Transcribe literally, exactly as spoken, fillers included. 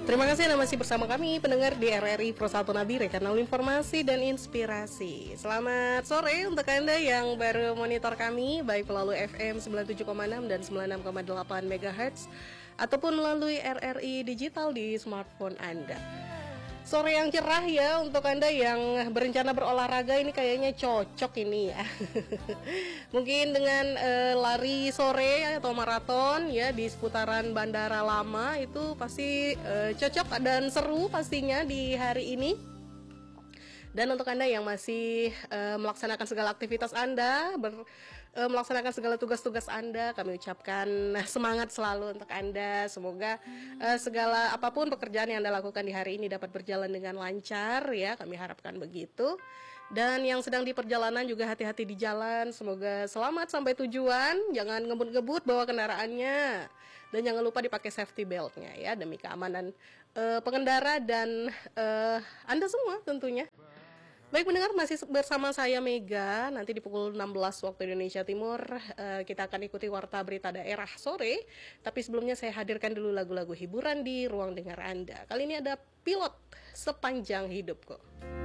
Terima kasih Anda masih bersama kami pendengar di R R I Pro satu Nabire, kanal informasi dan inspirasi. Selamat sore untuk Anda yang baru monitor kami baik melalui F M sembilan puluh tujuh koma enam dan sembilan puluh enam koma delapan megahertz ataupun melalui R R I digital di smartphone Anda. Sore yang cerah ya untuk Anda yang berencana berolahraga, ini kayaknya cocok ini ya. Mungkin dengan uh, lari sore atau maraton ya di seputaran Bandara Lama itu pasti uh, cocok dan seru pastinya di hari ini. Dan untuk Anda yang masih uh, melaksanakan segala aktivitas Anda, ber, uh, melaksanakan segala tugas-tugas Anda, kami ucapkan semangat selalu untuk Anda. Semoga uh, segala apapun pekerjaan yang Anda lakukan di hari ini dapat berjalan dengan lancar ya, kami harapkan begitu. Dan yang sedang di perjalanan juga hati-hati di jalan, semoga selamat sampai tujuan, jangan ngebut-ngebut bawa kendaraannya. Dan jangan lupa dipakai safety beltnya ya, demi keamanan uh, pengendara dan uh, Anda semua tentunya. Baik pendengar, masih bersama saya Mega. Nanti di pukul enam belas waktu Indonesia Timur uh, kita akan ikuti Warta Berita Daerah sore. Tapi sebelumnya saya hadirkan dulu lagu-lagu hiburan di ruang dengar Anda. Kali ini ada Pilot Sepanjang Hidupku.